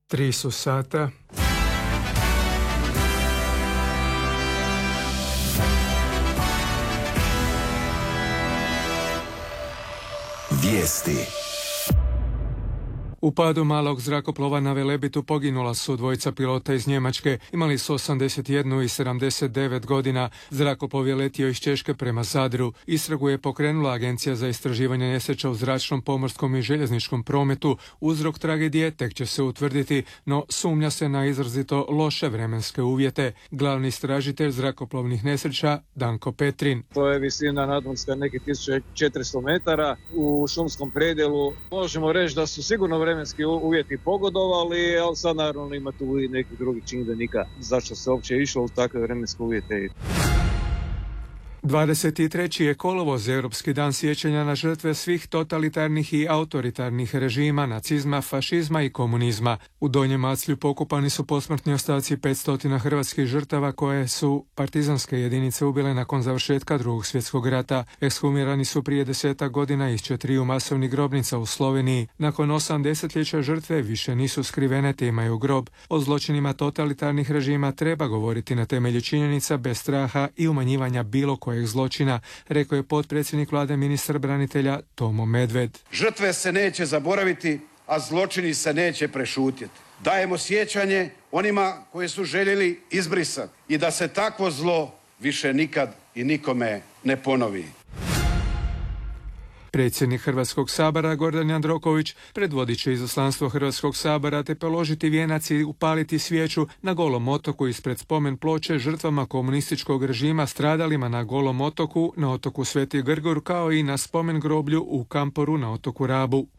3 su sata. Vijesti. U padu malog zrakoplova na Velebitu poginula su dvojica pilota iz Njemačke. Imali su 81 i 79 godina. Zrakoplov je letio iz Češke prema Zadru. Istragu je pokrenula Agencija za istraživanje nesreća u zračnom, pomorskom i željezničkom prometu. Uzrok tragedije tek će se utvrditi, no sumnja se na izrazito loše vremenske uvjete. Glavni istražitelj zrakoplovnih nesreća Danko Petrin. To je visina nadmorska nekih 1400 metara u šumskom predjelu. Možemo reći da su sigurno vremenski uvjeti pogodovali, ali sad naravno ima tu i nekih drugih čimbenika zašto se uopće išlo u takve vremenske uvjete. 23. je kolovoz, Europski dan sjećanja na žrtve svih totalitarnih i autoritarnih režima, nacizma, fašizma i komunizma. U Donjem Maclju pokopani su posmrtni ostaci 500 hrvatskih žrtava koje su partizanske jedinice ubile nakon završetka Drugog svjetskog rata. Ekshumirani su prije 10 godina iz 4 masovnih grobnica u Sloveniji. Nakon 8 desetljeća žrtve više nisu skrivene te imaju grob. O zločinima totalitarnih režima treba govoriti na temelju činjenica bez straha i umanjivanja bilo kojeg zločina, rekao je potpredsjednik vlade ministar branitelja Tomo Medved. Žrtve se neće zaboraviti, a zločini se neće prešutjeti. Dajemo sjećanje onima koji su željeli izbrisati i da se takvo zlo više nikad i nikome ne ponovi. Predsjednik Hrvatskog sabora Gordan Jandroković predvodit će izaslanstvo Hrvatskog sabora te položiti vijenac i upaliti svijeću na Golom otoku ispred spomen ploče žrtvama komunističkog režima stradalima na Golom otoku, na otoku Sveti Grgur, kao i na spomen groblju u Kamporu na otoku Rabu.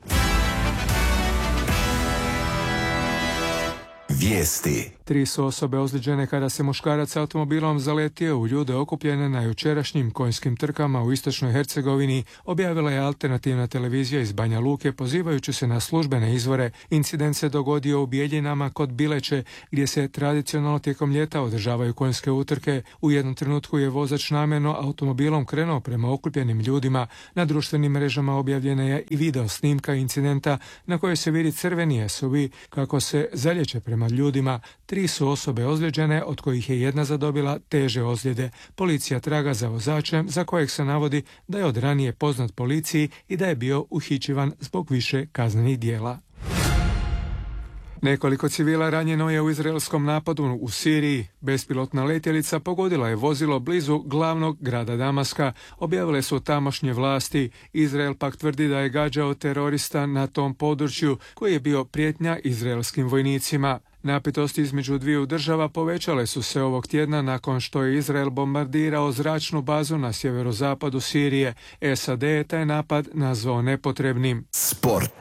Vijesti. 3 su osobe ozlijeđene kada se muškarac automobilom zaletio u ljude okupljene na jučerašnjim konjskim trkama u istočnoj Hercegovini, objavila je alternativna televizija iz Banja Luke pozivajući se na službene izvore. Incident se dogodio u Bijeljinama kod Bileće, gdje se tradicionalno tijekom ljeta održavaju konjske utrke. U jednom trenutku je vozač namjerno automobilom krenuo prema okupljenim ljudima. Na društvenim mrežama objavljena je i video snimka incidenta na kojoj se vidi crveni SUV kako se zaljeće prema ljudima. 3 su osobe ozlijeđene, od kojih je jedna zadobila teže ozljede. Policija traga za vozačem, za kojeg se navodi da je od ranije poznat policiji i da je bio uhićivan zbog više kaznenih djela. Nekoliko civila ranjeno je u izraelskom napadu u Siriji. Bespilotna letjelica pogodila je vozilo blizu glavnog grada Damaska, objavile su tamošnje vlasti. Izrael pak tvrdi da je gađao terorista na tom području koji je bio prijetnja izraelskim vojnicima. Napetosti između dviju država povećale su se ovog tjedna nakon što je Izrael bombardirao zračnu bazu na sjeverozapadu Sirije. SAD je taj napad nazvao nepotrebnim. Sport.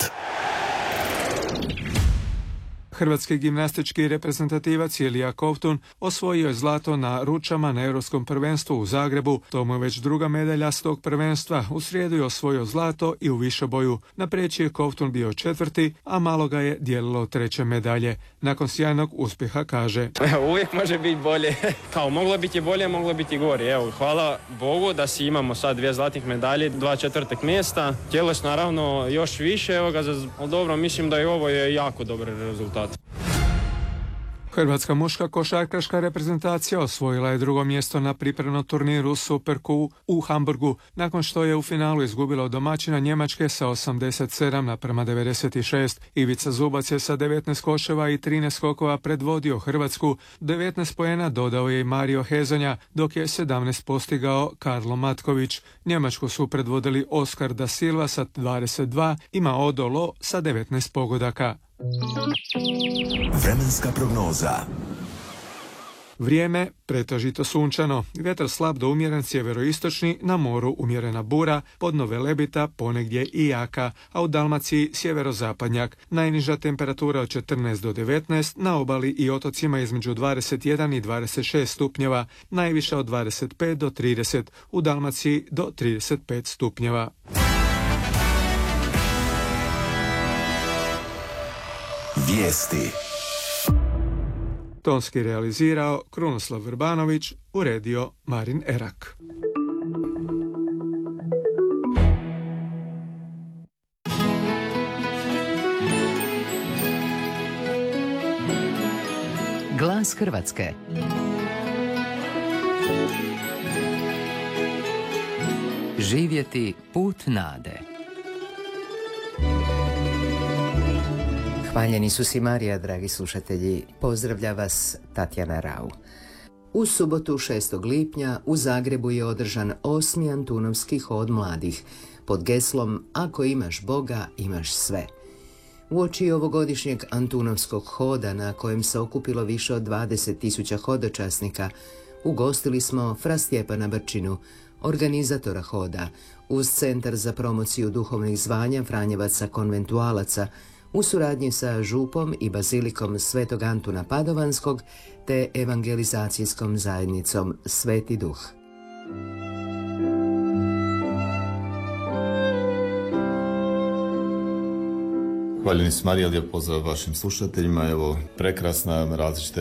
Hrvatski gimnastički reprezentativac Ilija Kovtun osvojio je zlato na ručama na Europskom prvenstvu u Zagrebu. To mu je već druga medalja s tog prvenstva. U srijedu je osvojio zlato i u višeboju. Na preći je Kovtun bio 4., a malo ga je dijelilo 3. medalje. Nakon sjajnog uspjeha kaže: Uvijek može biti bolje. Kao moglo biti bolje, moglo biti gore. Evo, hvala Bogu da si imamo sad 2 zlatih medalje, 2 4. mjesta. Tjelesno naravno još više, ali dobro, mislim da i ovo je jako dobar rezultat. Hrvatska muška košarkaška reprezentacija osvojila je 2. mjesto na pripremnom turniru Super Q u Hamburgu, nakon što je u finalu izgubila od domaćina Njemačke sa 87:96. Ivica Zubac je sa 19 koševa i 13 skokova predvodio Hrvatsku. 19 poena dodao je i Mario Hezonja, dok je 17 postigao Karlo Matković. Njemačku su predvodili Oskar da Silva sa 22 i Mao Lo sa 19 pogodaka. Vremenska prognoza. Vrijeme pretežito sunčano, vjetar slab do umjeren sjeveroistočni, na moru umjerena bura, podno Velebita ponegdje i jaka, a u Dalmaciji sjeverozapadnjak. Najniža temperatura od 14 do 19, na obali i otocima između 21 i 26 stupnjeva, najviša od 25 do 30, u Dalmaciji do 35 stupnjeva. Vijesti. Tonski realizirao Krunoslav Vrbanović, uredio Marin Erak. Glas Hrvatske. Živjeti put nade. Hvaljeni su si Marija, dragi slušatelji. Pozdravlja vas Tatjana Rau. U subotu 6. lipnja u Zagrebu je održan 8. Antunovski hod mladih pod geslom Ako imaš Boga, imaš sve. Uoči ovogodišnjeg Antunovskog hoda, na kojem se okupilo više od 20.000 hodočasnika, ugostili smo Fra Stjepana Brčinu, organizatora hoda, uz Centar za promociju duhovnih zvanja Franjevaca konventualaca, u suradnji sa župom i bazilikom Svetog Antuna Padovanskog te evangelizacijskom zajednicom Sveti Duh. Hvaljeni su Marija, lijep pozdrav vašim slušateljima. Evo, prekrasna, različite,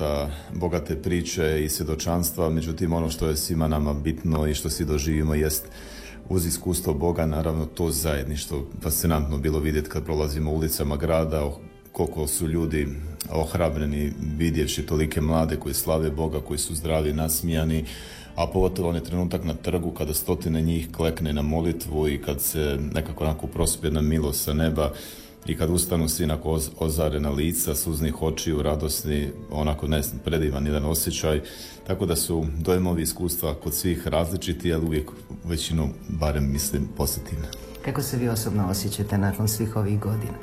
bogate priče i svjedočanstva, međutim ono što je svima nama bitno i što svi doživimo jest uz iskustvo Boga, naravno to zajedništvo. Fascinantno bilo vidjeti kad prolazimo ulicama grada, koliko su ljudi ohrabreni vidjevši tolike mlade koji slave Boga, koji su zdravi, nasmijani, a pogotovo onaj trenutak na trgu kada stotine njih klekne na molitvu i kad se nekako onako prospje na milost sa neba i kad ustanu svi onako ozarena lica, suznih očiju, radosni, onako predivan jedan osjećaj. Tako da su dojmovi iskustva kod svih različiti, ali uvijek većinu, barem mislim, pozitivne. Kako se vi osobno osjećate nakon svih ovih godina?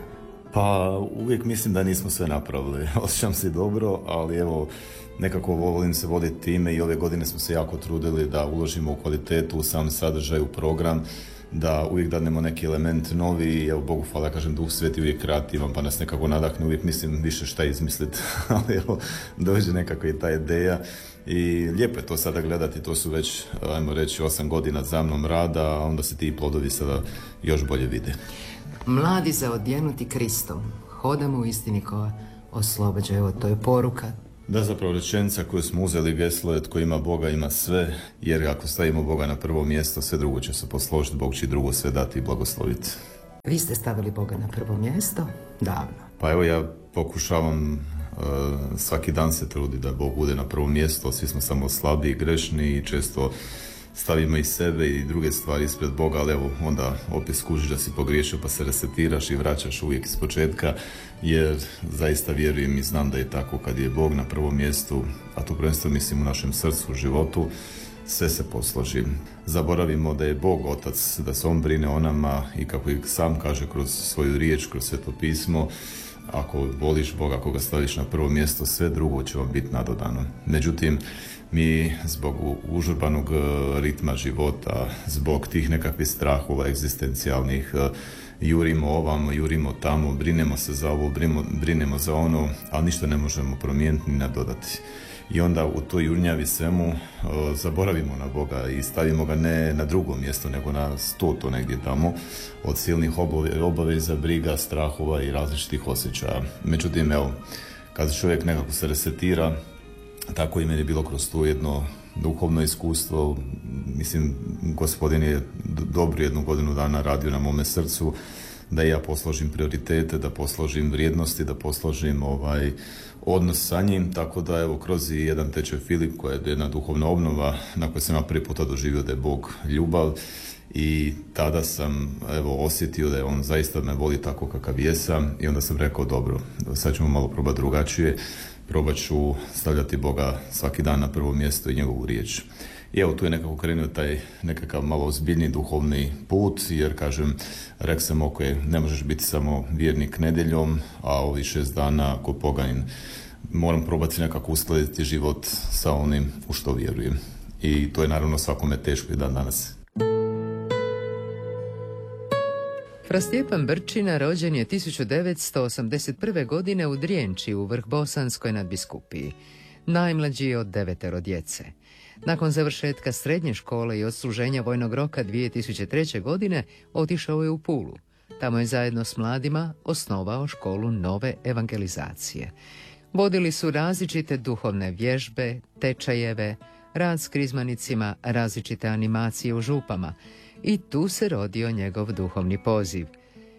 Pa uvijek mislim da nismo sve napravili. Osjećam se dobro, ali evo, nekako volim se voditi time i ove godine smo se jako trudili da uložimo u kvalitetu, u sam sadržaj, u program, da uvijek dadnemo neki element novi i evo, Bogu hvala, kažem, Duh Sveti uvijek kreativan pa nas nekako nadahne, uvijek mislim više šta izmisliti, ali evo, dođe nekako i ta ideja i lijepo je to sada gledati, to su već, ajmo reći, 8 godina za mnom rada, a onda se ti plodovi sada još bolje vide. Mladi zaodjenuti Kristom, hodamo u istini koja oslobađa, evo, to je poruka. Da, zapravo rečenica koju smo uzeli geslo je tko ima Boga ima sve, jer ako stavimo Boga na prvo mjesto, sve drugo će se posložiti, Bog će drugo sve dati i blagosloviti. Vi ste stavili Boga na prvo mjesto davno. Pa evo, ja pokušavam svaki dan se trudi da Bog bude na prvo mjesto, svi smo samo slabi i grešni i često stavimo i sebe i druge stvari ispred Boga, ali evo, onda opet skužiš da si pogriješio pa se resetiraš i vraćaš uvijek iz početka, jer zaista vjerujem i znam da je tako kad je Bog na prvom mjestu, a to prvenstveno mislim u našem srcu, u životu, sve se posloži. Zaboravimo da je Bog Otac, da se On brine o nama i kako i sam kaže kroz svoju riječ, kroz Sveto pismo, ako voliš Boga, ako ga staviš na prvo mjesto, sve drugo će vam biti nadodano. Međutim, mi zbog užurbanog ritma života, zbog tih nekakvih strahova egzistencijalnih, jurimo ovamo, jurimo tamo, brinemo se za ovo, brinemo za ono, ali ništa ne možemo promijeniti ni nadodati. I onda u toj jurnjavi svemu zaboravimo na Boga i stavimo ga ne na drugo mjesto, nego na 100 negdje tamo, od silnih obaveza, briga, strahova i različitih osjećaja. Međutim, evo, kad čovjek nekako se resetira, tako i meni je bilo kroz to jedno duhovno iskustvo. Mislim, Gospodin je dobro 1 godinu dana radio na mome srcu da ja posložim prioritete, da posložim vrijednosti, da posložim odnos sa njim, tako da evo, kroz jedan tečaj Filip, koja je jedna duhovna obnova na kojoj sam ja prvi puta doživio da je Bog ljubav i tada sam osjetio da je On zaista me voli tako kakav jesam i onda sam rekao dobro, sad ćemo malo probati drugačije, probat ću stavljati Boga svaki dan na prvo mjesto i njegovu riječ. I evo, tu je nekako krenuo taj nekakav malo ozbiljni duhovni put, jer kažem, rekao sam, ok, ne možeš biti samo vjernik nedjeljom, a ovih 6 dana ko poganin. Moram probati nekako uskladiti život sa onim u što vjerujem. I to je naravno svakome teško i dan danas. Fra Stjepan Brčina rođen je 1981. godine u Drijenči u Vrhbosanskoj nadbiskupiji. Najmlađi je od 9 djece. Nakon završetka srednje škole i odsluženja vojnog roka 2003. godine otišao je u Pulu. Tamo je zajedno s mladima osnovao školu nove evangelizacije. Vodili su različite duhovne vježbe, tečajeve, rad s krizmanicima, različite animacije u župama i tu se rodio njegov duhovni poziv.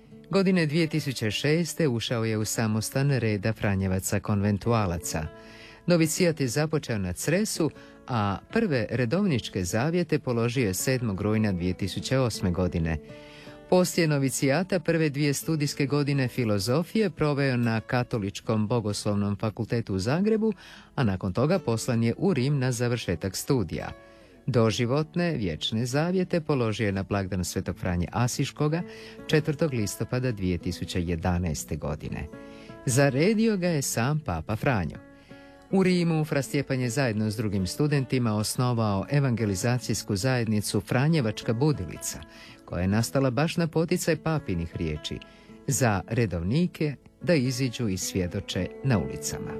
Godine 2006. ušao je u samostan reda Franjevaca konventualaca. Novicijat je započeo na Cresu, a prve redovničke zavjete položio je 7. rujna 2008. godine. Poslije novicijata prve 2 studijske godine filozofije proveo na Katoličkom bogoslovnom fakultetu u Zagrebu, a nakon toga poslan je u Rim na završetak studija. Doživotne vječne zavjete položio je na blagdan Svetog Franje Asiškoga 4. listopada 2011. godine. Zaredio ga je sam Papa Franjo. U Rimu Fra Stjepan je zajedno s drugim studentima osnovao evangelizacijsku zajednicu Franjevačka budilica, koja je nastala baš na poticaj papinih riječi za redovnike da iziđu i svjedoče na ulicama.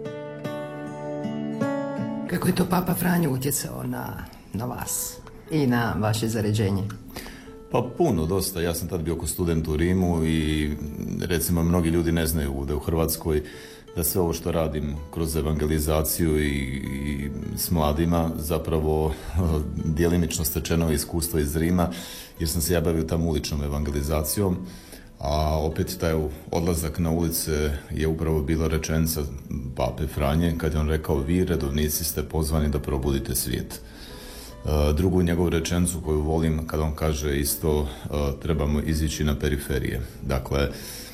Kako je to Papa Franjo utjecao na vas i na vaše zaređenje? Pa puno, dosta. Ja sam tad bio kao student u Rimu i recimo mnogi ljudi ne znaju da u Hrvatskoj da sve ovo što radim kroz evangelizaciju i s mladima zapravo djelimično stečeno iskustvo iz Rima, jer sam se ja bavio tamo uličnom evangelizacijom, a opet taj odlazak na ulice je upravo bila rečenica Pape Franje kad je on rekao: vi redovnici ste pozvani da probudite svijet. Drugu njegovu rečenicu koju volim kad on kaže isto trebamo izići na periferije. Dakle,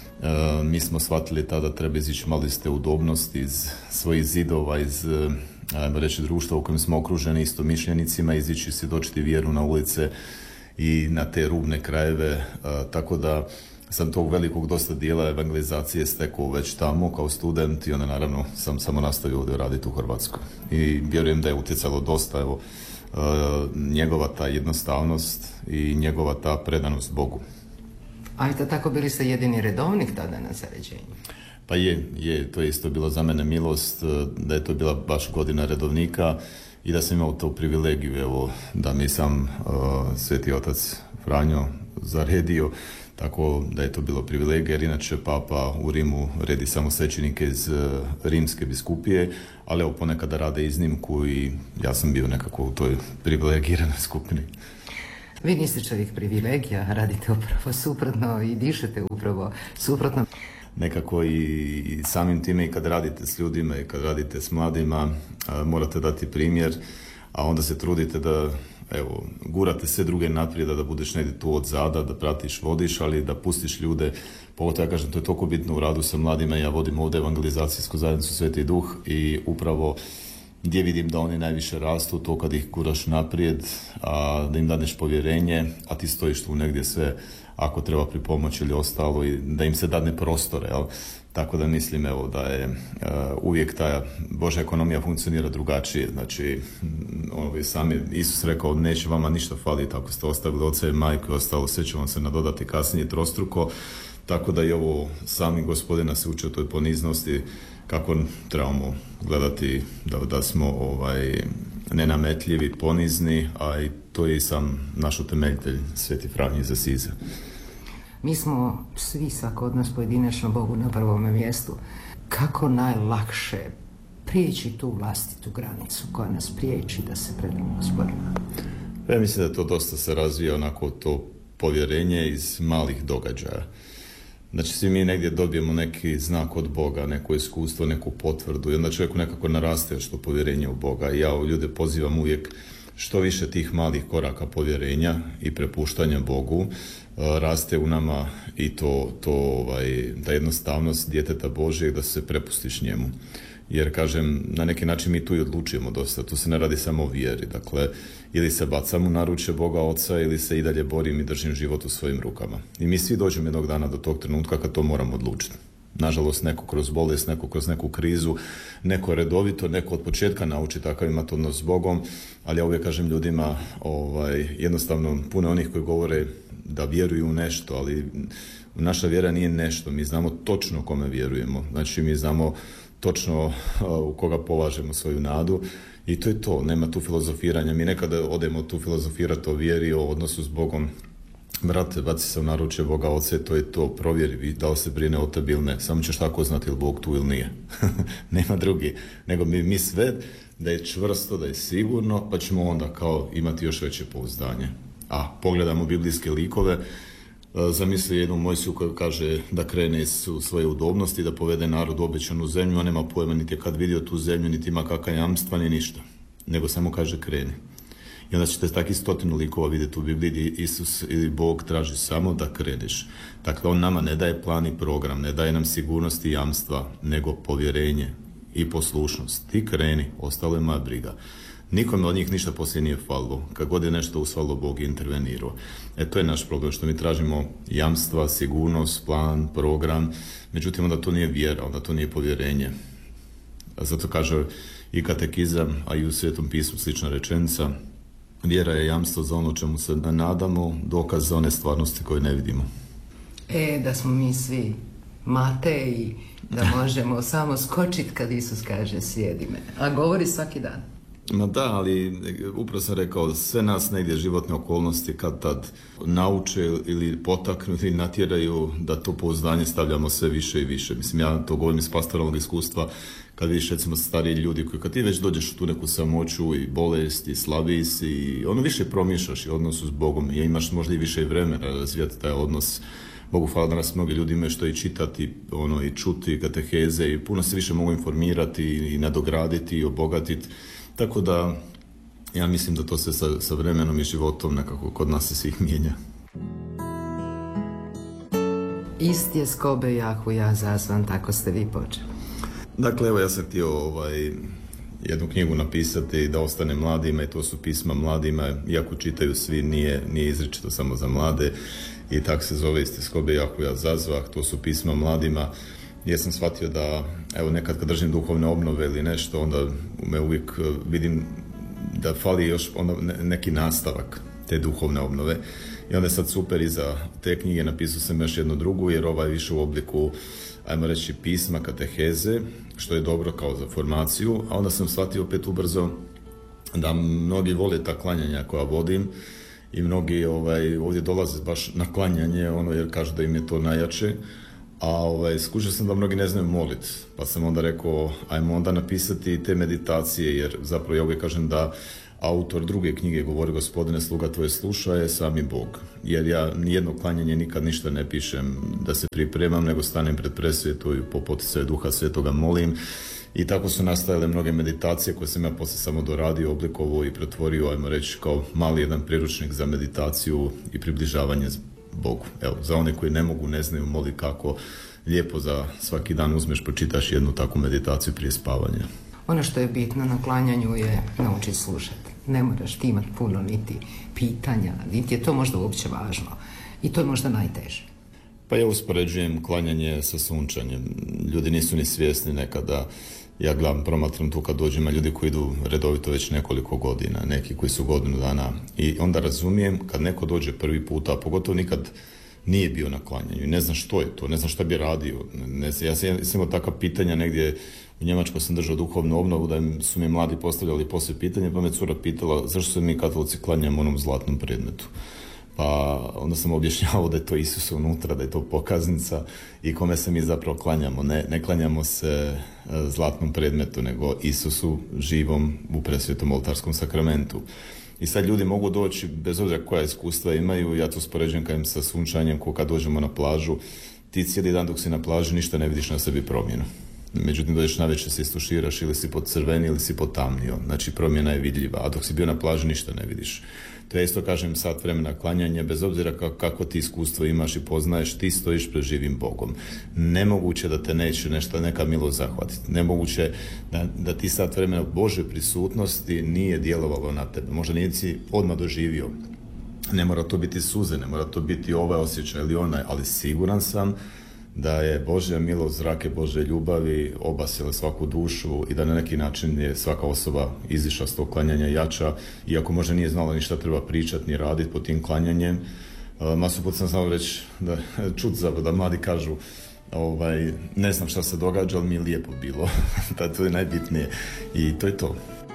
mi smo shvatili tada treba izići malo iz te udobnosti, iz svojih zidova, iz ajmo reći društva u kojem smo okruženi istomišljenicima, izići svjedočiti vjeru na ulice i na te rubne krajeve, tako da sam tog velikog dosta dijela evangelizacije stekao već tamo kao student i onda naravno sam samo nastavio ovdje raditi u Hrvatskoj. I vjerujem da je utjecalo dosta, evo, njegova ta jednostavnost i njegova ta predanost Bogu. A eto tako bili ste jedini redovnik tada na zaređenju? Pa je, to je isto bilo za mene milost, da je to bila baš godina redovnika i da sam imao tu privilegiju, evo, da mi sam Sveti Otac Franjo zaredio, tako da je to bilo privilegija, jer inače Papa u Rimu redi samo svećenike iz rimske biskupije, ali evo ponekada rade iznimku i ja sam bio nekako u toj privilegiranoj skupini. Vi niste čovjek privilegija, radite upravo suprotno i dišete upravo suprotno. Nekako i samim time i kad radite s ljudima i kad radite s mladima morate dati primjer, a onda se trudite da evo, gurate sve druge naprijed, da budeš negdje tu od zada, da pratiš, vodiš, ali da pustiš ljude. Pogotovo ja kažem, to je toliko bitno u radu sa mladima. Ja vodim ovdje evangelizacijsku zajednicu Sveti Duh i upravo gdje vidim da oni najviše rastu, to kad ih guraš naprijed, a da im dadneš povjerenje, a ti stojiš tu negdje sve ako treba pripomoći ili ostalo i da im se dadne prostore, jel? Tako da mislim evo da je uvijek ta Božja ekonomija funkcionira drugačije. Znači, sami Isus rekao, neće vama ništa faliti ako ste ostavili oca i majku i ostalo, sve će vam se nadodati kasnije trostruko. Tako da i ovo sami Gospodina se uči o toj poniznosti, kako trebamo gledati da smo nenametljivi, ponizni, a i to je i sam naš utemeljitelj Sveti Franjo iz Asiza. Mi smo svi, svako od nas pojedinačno, Bogu na prvome mjestu. Kako najlakše prijeći tu vlastitu granicu koja nas priječi da se predamo Gospodinu? Ja mislim da to dosta se razvija onako to povjerenje iz malih događaja. Znači svi mi negdje dobijemo neki znak od Boga, neko iskustvo, neku potvrdu i onda čovjeku nekako naraste što povjerenje u Boga. I ja ljude pozivam uvijek što više tih malih koraka povjerenja i prepuštanja Bogu raste u nama i ta jednostavnost djeteta Božjeg da se prepustiš njemu. Jer kažem, na neki način mi tu i odlučujemo dosta, tu se ne radi samo o vjeri. Dakle, ili se bacam u naručje Boga Oca ili se i dalje borim i držim život u svojim rukama. I mi svi dođemo jednog dana do tog trenutka kad to moramo odlučiti. Nažalost, neko kroz bolest, neko kroz neku krizu, neko redovito, neko od početka nauči takav imati odnos s Bogom, ali ja uvijek kažem ljudima, jednostavno puno onih koji govore da vjeruju u nešto, ali naša vjera nije nešto, mi znamo točno kome vjerujemo, znači mi znamo točno u koga polažemo svoju nadu i to je to, nema tu filozofiranja, mi nekada odemo tu filozofirati o vjeri, o odnosu s Bogom. Brate, baci se u naručje Boga Oca, to je to, provjeri da li se brine o tebi ili ne, samo ćeš tako znati ili Bog tu ili nije. Nema drugi, nego mi sve da je čvrsto, da je sigurno, pa ćemo onda kao imati još veće pouzdanje. A pogledamo biblijske likove, Zamisli jednu Mojsiju koja kaže da krene u svoje udobnosti, da povede narod u obećanu zemlju, a nema pojma niti je kad vidio tu zemlju, niti ima kakva jamstva, ni ništa. Nego samo kaže kreni. I onda ćete takih 100 likova vidjeti u Bibliji gdje Isus ili Bog traži samo da kreneš. Dakle, on nama ne daje plan i program, ne daje nam sigurnost i jamstva, nego povjerenje i poslušnost. Ti kreni, ostalo je moja briga. Nikome od njih ništa poslije nije falilo. Kad god je nešto usvalo, Bog je intervenirao. To je naš problem, što mi tražimo jamstva, sigurnost, plan, program. Međutim, onda to nije vjera, onda to nije povjerenje. A zato kaže i katekizam, a i u Svetom pismu slična rečenica: vjera je jamstvo za ono čemu se nadamo, dokaz za one stvarnosti koje ne vidimo. Da smo mi svi Mateji, da možemo samo skočiti kad Isus kaže slijedi me. A govori svaki dan. Ma da, ali upravo sam rekao, sve nas negdje životne okolnosti kad tad nauče ili potaknu ili natjeraju da to pouzdanje stavljamo sve više i više. Mislim, ja to govorim iz pastoralnog iskustva, kad vidiš recimo stariji ljudi koji kad ti već dođeš u tu neku samoću i bolest i slabiji si i ono više promišljaš i odnosu s Bogom i imaš možda i više vremena razvijati taj odnos. Bogu hvala, danas mnogi ljudi imaju što i čitati, i čuti kateheze i puno se više mogu informirati i nadograditi i obogatiti. Tako da ja mislim da to se sa vremenom i životom nekako kod nas se svih mijenja. Isti je skobe jahuja zazvan, tako ste vi počeli. Dakle, evo ja sam htio jednu knjigu napisati da ostane mladima i to su pisma mladima, iako čitaju svi, nije izričito samo za mlade i tako se zove isti skobe jahuja zazvah, to su pisma mladima. Ja sam shvatio da, evo, nekad kad držim duhovne obnove ili nešto, onda me uvijek vidim da fali još neki nastavak te duhovne obnove. I onda je sad super iza te knjige napisao sam još jednu drugu, jer ova je više u obliku, ajmo reći, pisma, kateheze, što je dobro kao za formaciju, a onda sam shvatio opet ubrzo da mnogi vole ta klanjanja koja vodim i mnogi ovdje dolaze baš na klanjanje, jer kažu da im je to najjače. A skušao sam da mnogi ne znaju moliti, pa sam onda rekao ajmo onda napisati te meditacije, jer zapravo ja uvijek kažem da autor druge knjige govori Gospodine, sluga tvoje sluša je sami Bog, jer ja nijedno klanjanje nikad ništa ne pišem da se pripremam, nego stanem pred presvetu i po poticaju Duha Svetoga molim. I tako su nastajale mnoge meditacije koje sam ja poslije samo doradio, oblikovao i pretvorio, ajmo reći, kao mali jedan priručnik za meditaciju i približavanje Bogu. Evo, za one koji ne mogu, ne znaju, moli kako, lijepo za svaki dan uzmeš, pročitaš jednu takvu meditaciju prije spavanja. Ono što je bitno na klanjanju je naučiti slušati. Ne moraš ti imati puno niti pitanja, niti je to možda uopće važno. I to je možda najteže. Pa ja uspoređujem klanjanje sa sunčanjem. Ljudi nisu ni svjesni nekada. Ja gledam, promatram tu kad dođem, ljudi koji idu redovito već nekoliko godina, neki koji su godinu dana. I onda razumijem kad neko dođe prvi puta, a pogotovo nikad nije bio na klanjanju i ne zna što je to, ne zna šta bi radio. Ja sam imao takva pitanja negdje, u Njemačkoj sam držao duhovnu obnovu, da su mi mladi postavljali poslije pitanje, pa me cura pitala zašto se mi katolici klanjamo onom zlatnom predmetu. Pa onda sam objašnjavao da je to Isus unutra, da je to pokaznica i kome se mi zapravo klanjamo. Ne klanjamo se zlatnom predmetu, nego Isusu živom u presvetom oltarskom sakramentu. I sad ljudi mogu doći, bez obzira koja iskustva imaju, ja to uspoređujem kao sa sunčanjem, ko kad dođemo na plažu, ti cijeli dan dok si na plaži ništa ne vidiš na sebi promjenu. Međutim, dođeš navečer, se istuširaš ili si podcrvenio ili si potamnio. Znači, promjena je vidljiva, a dok si bio na plaži ništa ne vidiš. To ja isto kažem, sat vremena klanjanja, bez obzira kako ti iskustvo imaš i poznaješ, ti stojiš pred živim Bogom. Nemoguće da te neće neka milost zahvatiti. Nemoguće da ti sat vremena Božje prisutnosti nije djelovalo na tebe. Možda nisi odmah doživio. Ne mora to biti suze, ne mora to biti ovaj osjećaj ili onaj, ali siguran sam da je Božja milost, zrake Božje ljubavi obasile svaku dušu i da na neki način je svaka osoba izišla s tog klanjanja jača, iako možda nije znala ni šta treba pričati ni raditi pod tim klanjanjem. Masu put sam znao reći, da mladi kažu ne znam šta se događa, ali mi je lijepo bilo. To je najbitnije i to je to.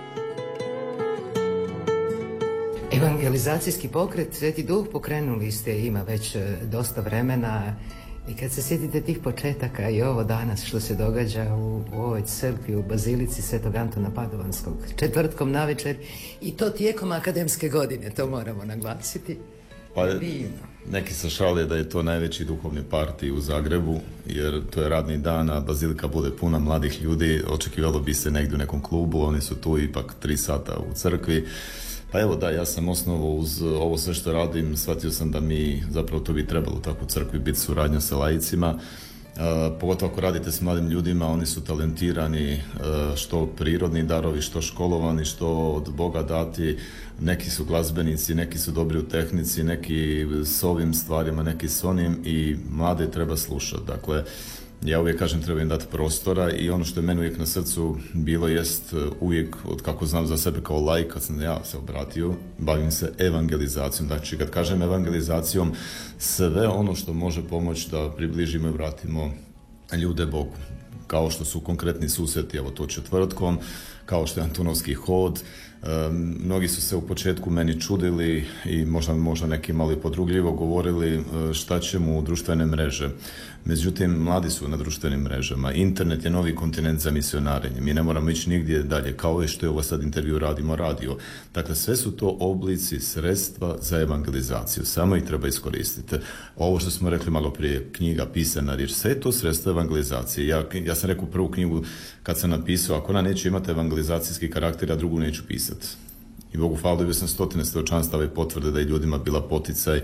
Evangelizacijski pokret Sveti Duh pokrenuli ste, ima već dosta vremena. I kad se sjetite tih početaka i ovo danas što se događa u ovoj crkvi, u Bazilici Svetog Antuna Padovanskog, četvrtkom navečer i to tijekom akademske godine, to moramo naglasiti. Pa neki se šale da je to najveći duhovni partij u Zagrebu, jer to je radni dan, a bazilika bude puna mladih ljudi, očekivalo bi se negdje u nekom klubu, oni su tu ipak 3 sata u crkvi. Pa evo da, ja sam osnovo uz ovo sve što radim, shvatio sam da mi zapravo to bi trebalo tako u crkvi biti suradnja sa laicima. Pogotovo ako radite s mladim ljudima, oni su talentirani, što prirodni darovi, što školovani, što od Boga dati. Neki su glazbenici, neki su dobri u tehnici, neki s ovim stvarima, neki s onim i mlade treba slušati. Dakle, ja uvijek kažem treba im dati prostora i ono što je meni uvijek na srcu bilo jest uvijek, od kako znam za sebe kao laik, kad sam ja se obratio, bavim se evangelizacijom. Znači, kad kažem evangelizacijom, sve ono što može pomoći da približimo i vratimo ljude Bogu. Kao što su konkretni susreti, evo to četvrtkom, kao što je Antunovski hod. Mnogi su se u početku meni čudili i možda neki malo i podrugljivo govorili šta ćemo u društvene mreže. Međutim, mladi su na društvenim mrežama. Internet je novi kontinent za misionarenje. Mi ne moramo ići nigdje dalje, kao što je ovo sad intervju radimo radio. Dakle, sve su to oblici, sredstva za evangelizaciju. Samo ih treba iskoristiti. Ovo što smo rekli malo prije, knjiga, pisana riječ, sve je to sredstvo evangelizacije. Ja sam rekao prvu knjigu kad sam napisao, ako ona neće imati evangelizacijski karakter, a drugu neću pisati. I Bogu hvala, dobio sam 100 svjedočanstava i potvrde da je ljudima bila poticaj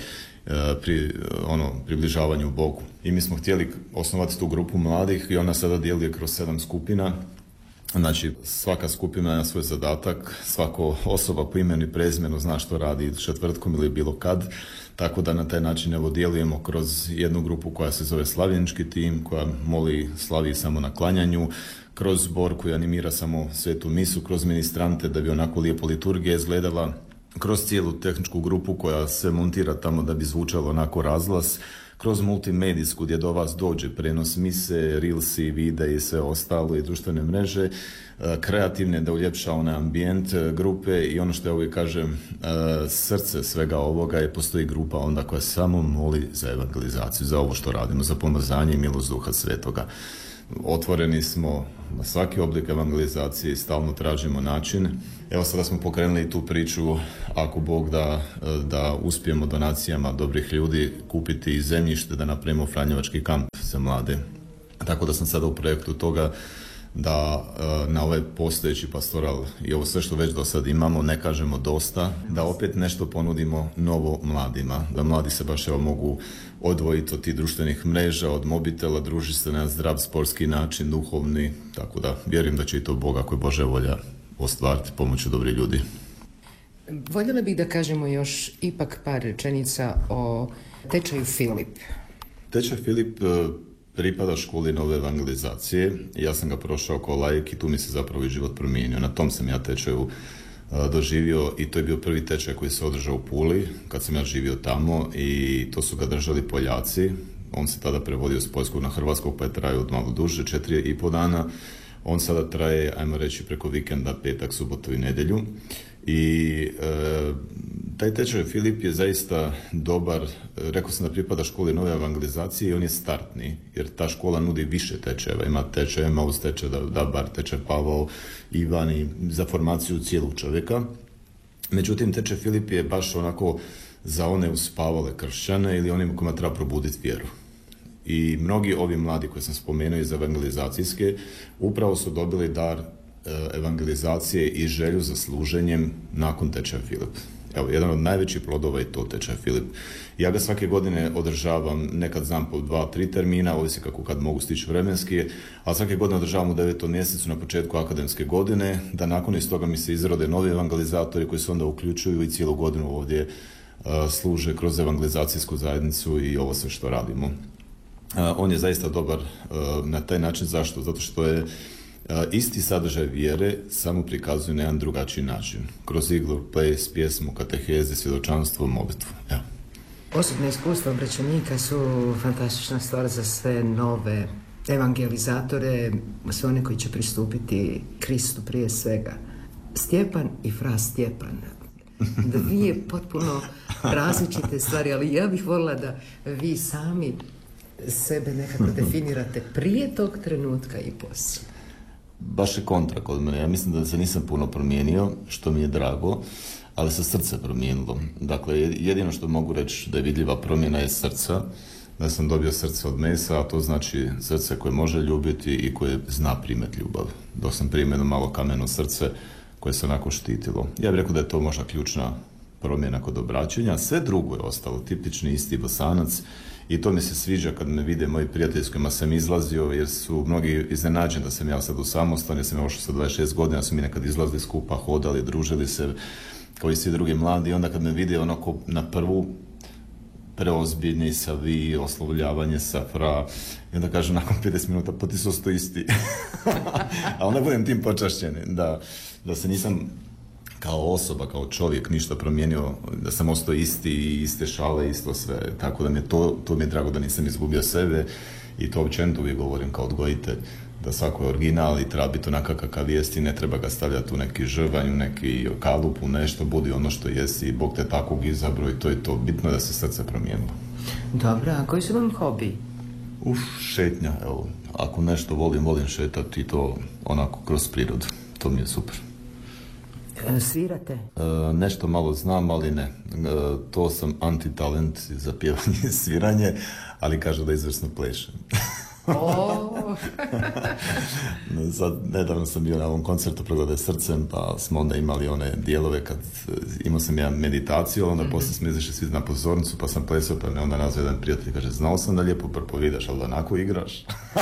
približavanju Bogu. I mi smo htjeli osnovati tu grupu mladih i ona sada djeluje kroz 7 skupina. Znači, svaka skupina ima svoj zadatak, svako osoba po imenu i prezimenu zna što radi četvrtkom ili bilo kad, tako da na taj način evo djelujemo kroz jednu grupu koja se zove slavljenički tim, koja slavi samo na klanjanju, kroz zbor koji animira samo svetu misu, kroz ministrante da bi onako lijepo liturgija izgledala, kroz cijelu tehničku grupu koja se montira tamo da bi zvučalo onako razglas, kroz multimedijsku gdje do vas dođe prenos mise, reelsi, videi i sve ostalo i društvene mreže, kreativne da uljepša onaj ambijent grupe i ono što ja uvijek kažem, srce svega ovoga je postoji grupa onda koja samo moli za evangelizaciju, za ovo što radimo, za pomazanje i milost Duha Svetoga. Otvoreni smo na svaki oblik evangelizacije i stalno tražimo način. Evo sada smo pokrenuli tu priču, ako Bog da uspijemo donacijama dobrih ljudi kupiti i zemljište da napravimo franjevački kamp za mlade. Tako da sam sada u projektu toga da na ovaj postojeći pastoral i ovo sve što već do sad imamo, ne kažemo dosta, da opet nešto ponudimo novo mladima, da mladi se baš mogu odvojiti od tih društvenih mreža, od mobitela, družiti se na zdrav sportski način, duhovni, tako da vjerujem da će i to Bog, ako je Božja volja, ostvariti pomoću dobrih ljudi. Voljela bih da kažemo još ipak par rečenica o tečaju Filip. Tečaj Filip pripada školi nove evangelizacije. Ja sam ga prošao kao laik i tu mi se zapravo i život promijenio. Na tom sam ja tečaju doživio i to je bio prvi tečaj koji se održao u Puli kad sam ja živio tamo i to su ga držali Poljaci. On se tada prevodio s poljskog na hrvatskog pa je trajao malo duže, 4,5 dana. On sada traje, ajmo reći, preko vikenda, petak, subotu i nedjelju. I taj tečaj Filip je zaista dobar, rekao sam da pripada školi nove evangelizacije i on je startni, jer ta škola nudi više tečajeva, ima tečaj Emaus, tečaj Dabar, tečaj Pavao, Ivan i za formaciju cijelog čovjeka. Međutim, tečaj Filip je baš onako za one uspavale kršćane ili onima kojima treba probuditi vjeru. I mnogi ovi mladi koje sam spomenuo iz evangelizacijske upravo su dobili dar evangelizacije i želju za služenjem nakon tečaja Filip. Evo, jedan od najvećih plodova je to tečaj Filip. Ja ga svake godine održavam, nekad znam po 2-3 termina, ovisi kako kad mogu stići vremenski, ali svake godine održavam u 9. mjesecu na početku akademske godine, da nakon iz toga mi se izrode novi evangelizatori koji se onda uključuju i cijelu godinu ovdje služe kroz evangelizacijsku zajednicu i ovo sve što radimo. On je zaista dobar na taj način. Zašto? Zato što je isti sadržaj vjere samo prikazuje na jedan drugačiji način. Kroz iglu, ples, pjesmu, kateheze, svjedočanstvo, molitvu. Ja. Osobne iskustva obraćenika su fantastična stvar za sve nove evangelizatore, sve one koji će pristupiti Kristu prije svega. Stjepan i fra Stjepan. Dvije potpuno različite stvari, ali ja bih voljela da vi sami sebe nekako definirate prije tog trenutka i poslije. baš je kontra kod mene. Ja mislim da se nisam puno promijenio, što mi je drago, ali se srce promijenilo. Dakle, jedino što mogu reći da je vidljiva promjena je srca, da sam dobio srce od mesa, a to znači srce koje može ljubiti i koje zna primati ljubav. Dok sam primio malo kameno srce koje se onako štitilo. Ja bih rekao da je to možda ključna promjena kod obraćanja. Sve drugo je ostalo, tipični isti Bosanac, i to mi se sviđa kad me vide moji prijatelji s kojima sam izlazio, jer su mnogi iznenađeni da sam ja sad u samostan, jer sam ja ošao sa 26 godina, su mi nekad izlazili skupa, hodali, družili se kao i svi drugi mladi, i onda kad me vide onako na prvu preozbiljni sa vi, oslovljavanje sa fra, i onda kažem nakon 50 minuta, pa ti su osto isti. A onda budem tim počašćen, da se nisam kao osoba, kao čovjek ništa promijenio, da sam ostao isti i iste šale, isto sve. Tako da mi je to mi je drago da nisam izgubio sebe, i to općenito uvijek govorim kao odgojitelj, da svako je original i treba biti onakav kakav jesi, ne treba ga stavljati u neki žrvanj, u neki kalup, u nešto, budi ono što jesi i Bog te takvog izabrao, i to je to. Bitno je da se srce promijenilo. Dobro, a koji su vam hobi? Šetnja, evo. Ako nešto volim šetati, i to onako kroz prirodu. To mi je super. Svirate? Nešto malo znam, ali ne. To sam antitalent za pjevanje i sviranje, ali kažu da izvrsno plešem. Sad, nedavno sam bio na ovom koncertu Progode srcem, pa smo onda imali one dijelove kad imao sam ja meditaciju, onda poslije smo izašli svi na pozornicu, pa sam plesao, pa me onda nazvao jedan prijatelj i kaže, znao sam da lijepo propovidaš, ali da onako igraš.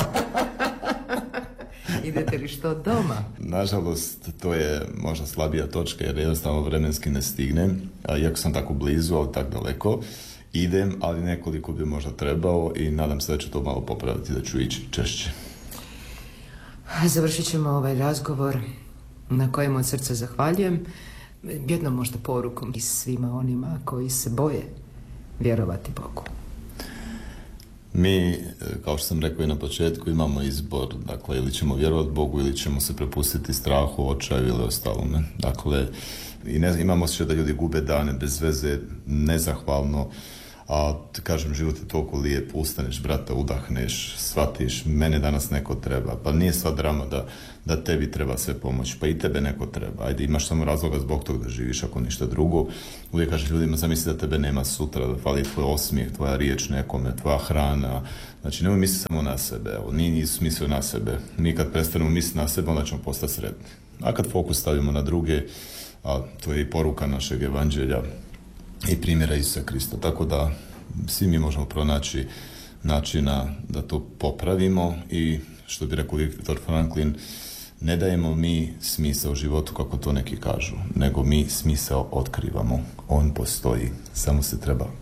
Idete li što doma? Nažalost, to je možda slabija točka, jer jednostavno vremenski ne stignem, iako sam tako blizu, ali tako daleko. Idem, ali nekoliko bi možda trebao, i nadam se da ću to malo popraviti, da ću ići češće. Završit ćemo ovaj razgovor na kojem od srca zahvaljujem jednom možda porukom i svima onima koji se boje vjerovati Bogu. Mi, kao što sam rekao i na početku, imamo izbor, dakle, ili ćemo vjerovati Bogu ili ćemo se prepustiti strahu, očaju ili ostalome. Dakle, imamo osjećaj da ljudi gube dane bez veze, nezahvalno, a kažem, život je toliko lijep, ustaneš, brate, udahneš, shvatiš, mene danas neko treba, pa nije sva drama da tebi treba sve pomoć, pa i tebe neko treba, ajde, imaš samo razloga zbog toga da živiš, ako ništa drugo. Uvijek kažeš ljudima, zamisli da tebe nema sutra, da fali tvoj osmijeh, tvoja riječ nekome, tvoja hrana, znači nemoj misliti samo na sebe, evo, nisu mislio na sebe, mi kad prestanemo misliti na sebe, onda ćemo postati sretni, a kad fokus stavimo na druge, a to je i poruka našeg evanđelja i primjera Isusa Krista, tako da svi mi možemo pronaći načina da to popravimo, i što bi rekao Viktor Franklin, ne dajemo mi smisao životu kako to neki kažu, nego mi smisao otkrivamo. On postoji, samo se treba